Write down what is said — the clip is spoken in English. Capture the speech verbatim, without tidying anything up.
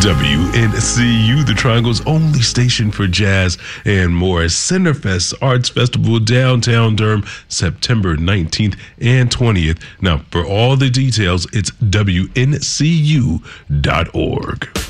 W N C U, the Triangle's only station for jazz and more. Centerfest Arts Festival, downtown Durham, September nineteenth and twentieth. Now, for all the details, it's W N C U dot org.